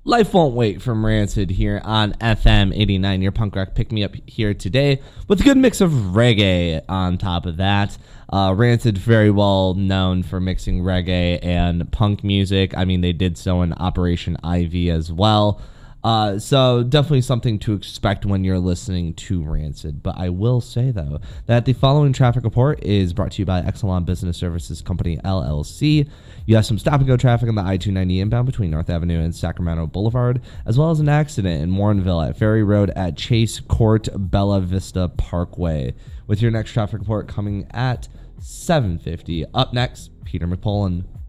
Life Won't Wait from Rancid here on FM 89. Your punk rock pick me up here today with a good mix of reggae on top of that. Rancid very well known for mixing reggae and punk music. I mean, they did so in Operation Ivy as well. So definitely something to expect when you're listening to Rancid. But I will say, though, that the following traffic report is brought to you by Exelon Business Services Company, LLC. You have some stop-and-go traffic on the I-290 inbound between North Avenue and Sacramento Boulevard, as well as an accident in Warrenville at Ferry Road at Chase Court, Bella Vista Parkway. With your next traffic report coming at 7:50. Up next, Peter McPullen.